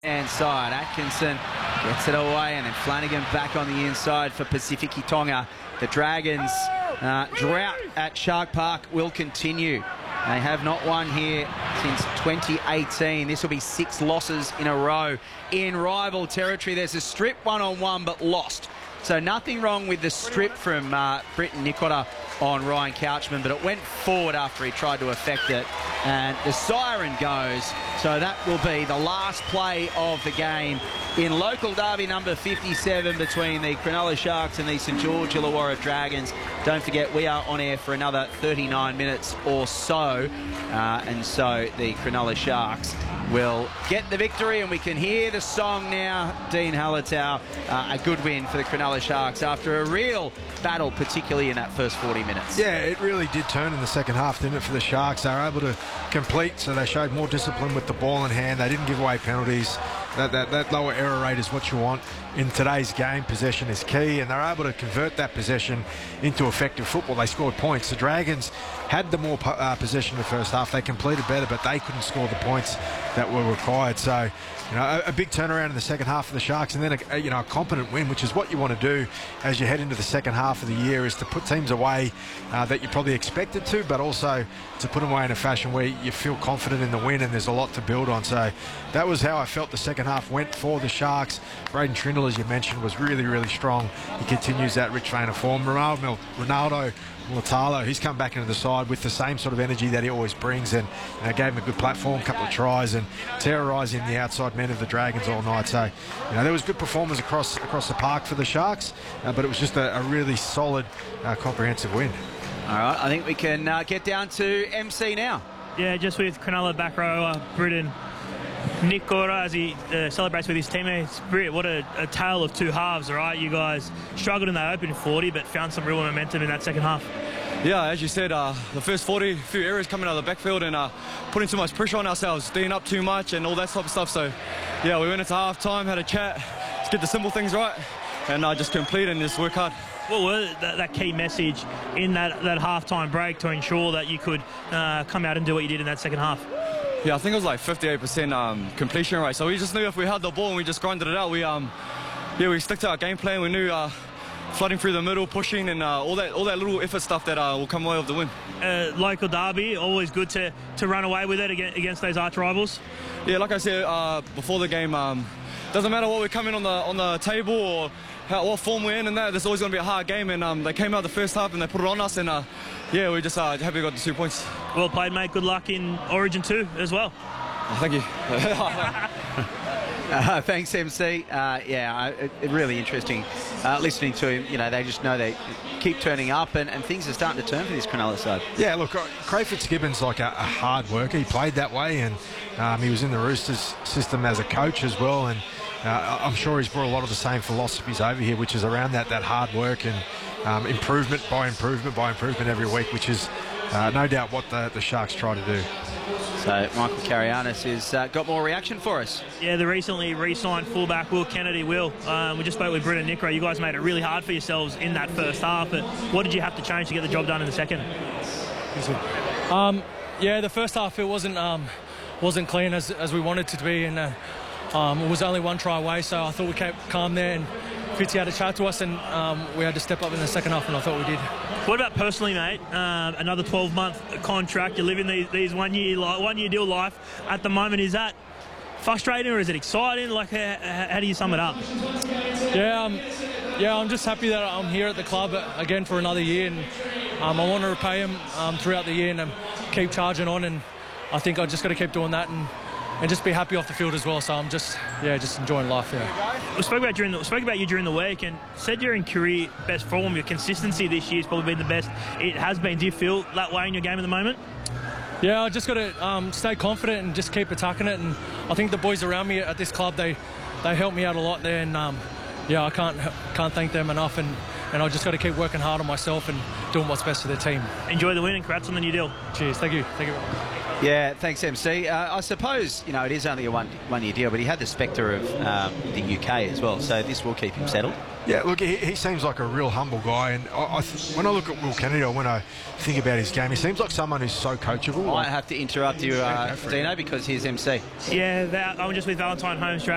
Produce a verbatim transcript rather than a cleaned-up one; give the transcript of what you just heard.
Inside, Atkinson gets it away, and then Flanagan back on the inside for Pasifiki Tonga. The Dragons' uh, drought at Shark Park will continue. They have not won here since twenty eighteen. This will be six losses in a row in rival territory. There's a strip one-on-one, but lost. So nothing wrong with the strip from uh, Britton Nicotta on Ryan Couchman, but it went forward after he tried to affect it. And the siren goes. So that will be the last play of the game in local derby number fifty-seven between the Cronulla Sharks and the St George Illawarra Dragons. Don't forget, we are on air for another thirty-nine minutes or so. Uh, and so the Cronulla Sharks will get the victory, and we can hear the song now. Dean Hallertau, uh, a good win for the Cronulla Sharks after a real battle, particularly in that first forty minutes. Yeah, it really did turn in the second half, didn't it, for the Sharks? They were able to complete, so they showed more discipline with the ball in hand. They didn't give away penalties. That, that, that lower error rate is what you want in today's game. Possession is key, and they're able to convert that possession into effective football. They scored points. The Dragons had the more uh, possession in the first half. They completed better, but they couldn't score the points that were required. So, you know, a, a big turnaround in the second half for the Sharks, and then a, a, you know, a competent win, which is what you want to do as you head into the second half of the year, is to put teams away uh, that you probably expected to, but also to put them away in a fashion where you feel confident in the win and there's a lot to build on. So that was how I felt the second half went for the Sharks. Braden Trindle, as you mentioned, was really, really strong. He continues that rich vein of form. Ronaldo, Ronaldo Latalo, he's come back into the side with the same sort of energy that he always brings, and you know, gave him a good platform, a couple of tries, and terrorising the outside men of the Dragons all night. So, you know, there was good performance across across the park for the Sharks, uh, but it was just a, a really solid, uh, comprehensive win. All right, I think we can uh, get down to M C now. Yeah, just with Cronulla back row, uh, Britton Nicotta, as he uh, celebrates with his teammates. Brit, what a, a tale of two halves, all right? You guys struggled in that opening forty, but found some real momentum in that second half. Yeah, as you said, uh, the first forty, a few errors coming out of the backfield and uh, putting too much pressure on ourselves, D'ing up too much and all that type of stuff. So, yeah, we went into half-time, had a chat, let's get the simple things right, and uh, just complete and just work hard. What was that, that key message in that, that half-time break to ensure that you could uh, come out and do what you did in that second half? Yeah, I think it was like fifty-eight percent um, completion rate. So we just knew if we had the ball and we just grinded it out, we um, yeah, we stuck to our game plan. We knew uh, flooding through the middle, pushing, and uh, all that all that little effort stuff that uh, will come away with the win. Uh, local derby, always good to to run away with it against those arch rivals. Yeah, like I said uh, before the game, um, doesn't matter what we come in on the on the table or how, what form we're in, and that there's always going to be a hard game. And um, they came out the first half and they put it on us, and uh, yeah, we're just uh, happy we got the two points. Well played, mate. Good luck in Origin two as well. Oh, thank you. uh, thanks, M C. Uh, yeah, it, it really interesting uh, listening to him. You know, they just know they keep turning up, and, and things are starting to turn for this Cronulla side. Yeah, look, Craig Fitzgibbon's like a, a hard worker. He played that way, and um, he was in the Roosters system as a coach as well, and uh, I'm sure he's brought a lot of the same philosophies over here, which is around that, that hard work and um, improvement by improvement by improvement every week, which is uh, no doubt what the, the Sharks try to do. So Michael Carianis has uh, got more reaction for us. Yeah, the recently re-signed fullback Will Kennedy. Will, um, we just spoke with Britton Nicotta. You guys made it really hard for yourselves in that first half, but what did you have to change to get the job done in the second? Um, yeah, the first half it wasn't um, wasn't clean as, as we wanted it to be, and uh, um, it was only one try away, so I thought we kept calm there, and Fitzy had a chat to us, and um, we had to step up in the second half, and I thought we did. What about personally, mate? Um, another twelve month contract. You're living these, these one year one year deal life at the moment. Is that frustrating or is it exciting? Like, how, how do you sum it up? Yeah, um, yeah, I'm just happy that I'm here at the club again for another year, and um, I want to repay him um, throughout the year and um, keep charging on. And I think I just got to keep doing that and. And just be happy off the field as well. So I'm just, yeah, just enjoying life. Yeah. We spoke about during the, spoke about you during the week, and said you're in career best form. Your consistency this year has probably been the best it has been. Do you feel that way in your game at the moment? Yeah, I just got to um, stay confident and just keep attacking it. And I think the boys around me at this club, they they helped me out a lot there. And um, yeah, I can't can't thank them enough. And and I just got to keep working hard on myself and doing what's best for the team. Enjoy the win and congrats on the new deal. Cheers. Thank you. Thank you. Yeah, thanks, M C. Uh, I suppose, you know, it is only a one, one-year deal, but he had the spectre of um, the U K as well, so this will keep him settled. Yeah, look, he, he seems like a real humble guy, and I, I th when I look at Will Kennedy, or when I think about his game, he seems like someone who's so coachable. I have to interrupt you, uh, Dino, because here's M C. Yeah, that, I'm just with Valentine Holmes.